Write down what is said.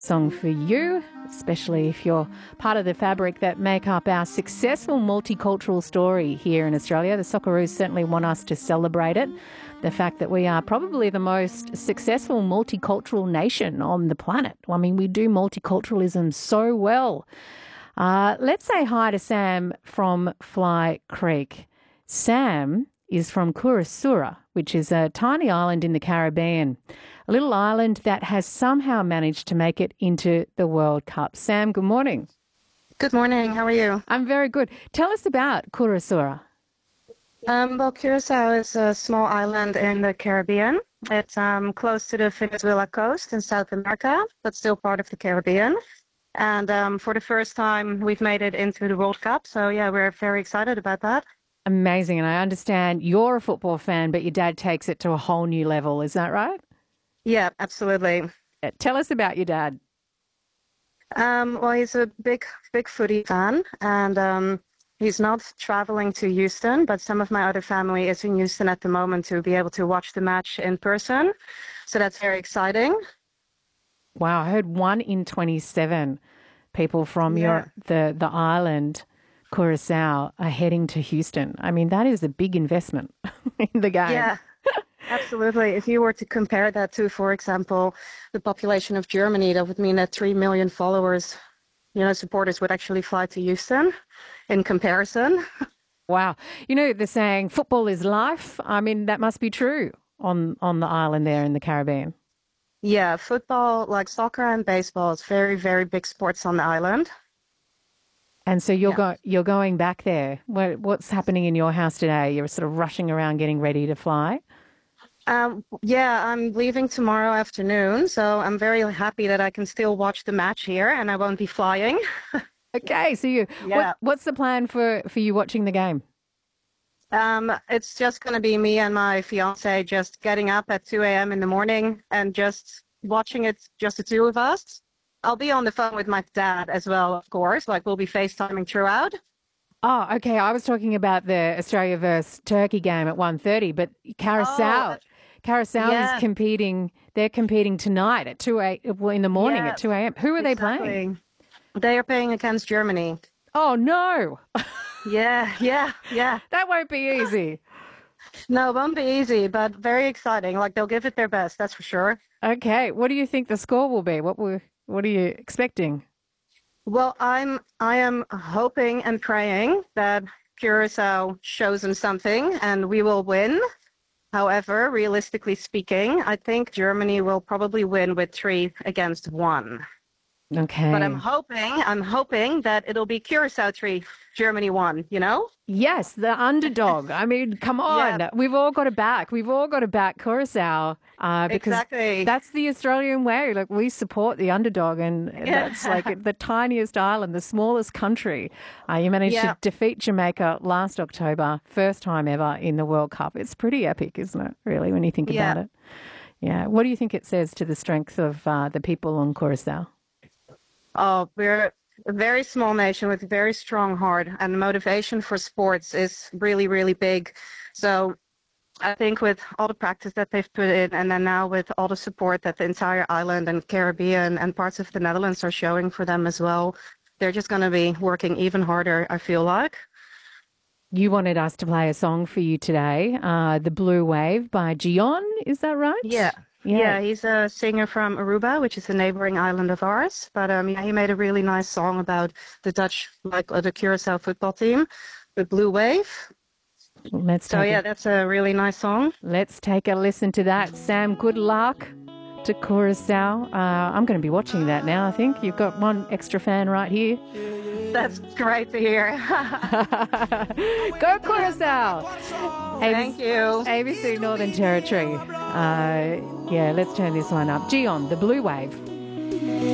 Song for you, especially if you're part of the fabric that make up our successful multicultural story here in Australia. The Socceroos certainly want us to celebrate it. The fact that we are probably the most successful multicultural nation on the planet. I mean, we do multiculturalism so well. Let's say hi to Sam from Fly Creek. Sam is from Kurasura, which is a tiny island in the Caribbean, a little island that has somehow managed to make it into the World Cup. Sam, good morning. Good morning. How are you? I'm very good. Tell us about Kurasura. Well, Curacao is a small island in the Caribbean. It's close to the Venezuela coast in South America, but still part of the Caribbean. And for the first time, we've made it into the World Cup. So, yeah, we're very excited about that. Amazing. And I understand you're a football fan, but your dad takes it to a whole new level. Is that right? Yeah, absolutely. Tell us about your dad. Well, he's a big footy fan, and he's not traveling to Houston, but some of my other family is in Houston at the moment to be able to watch the match in person. So that's very exciting. Wow, I heard 1 in 27 people from the island, Curacao, are heading to Houston. I mean, that is a big investment in the game. Yeah, absolutely. If you were to compare that to, for example, the population of Germany, that would mean that 3 million followers, supporters would actually fly to Houston in comparison. Wow. You know, the saying, football is life. I mean, that must be true on the island there in the Caribbean. Yeah, football, like soccer and baseball, is very, very big sports on the island. And so you're going back there. What's happening in your house today? You're sort of rushing around getting ready to fly? Yeah, I'm leaving tomorrow afternoon, so I'm very happy that I can still watch the match here and I won't be flying. Okay, so what's the plan for you watching the game? It's just going to be me and my fiance just getting up at 2 a.m. in the morning and just watching it, just the two of us. I'll be on the phone with my dad as well, of course. Like, we'll be FaceTiming throughout. Oh, okay. I was talking about the Australia versus Turkey game at 1:30, but Curacao is competing. They're competing tonight at 2 in the morning at 2 a.m. Who are they playing? They are playing against Germany. Oh, no. Yeah. That won't be easy. No, it won't be easy, but very exciting. Like, they'll give it their best, that's for sure. Okay. What do you think the score will be? What are you expecting? Well, I am hoping and praying that Curacao shows them something and we will win. However, realistically speaking, I think Germany will probably win with 3-1. Okay. But I'm hoping that it'll be Curacao 3, Germany 1, Yes, the underdog. I mean, come on. Yeah. We've all got to back Curacao because exactly. That's the Australian way. Like, we support the underdog, and that's like the tiniest island, the smallest country. You managed to defeat Jamaica last October, first time ever in the World Cup. It's pretty epic, isn't it, really, when you think about it? Yeah. What do you think it says to the strength of the people on Curacao? Oh, we're a very small nation with a very strong heart, and the motivation for sports is really, really big. So I think with all the practice that they've put in, and then now with all the support that the entire island and Caribbean and parts of the Netherlands are showing for them as well, they're just going to be working even harder, I feel like. You wanted us to play a song for you today, The Blue Wave by Gion, is that right? Yeah, he's a singer from Aruba, which is a neighboring island of ours. But he made a really nice song about the Dutch, the Curacao football team, the Blue Wave. That's a really nice song. Let's take a listen to that. Sam, good luck to Curacao. I'm going to be watching that now, I think. You've got one extra fan right here. That's great to hear. Go Curacao! Thank you. ABC Northern Territory. Let's turn this one up. Gion, The Blue Wave.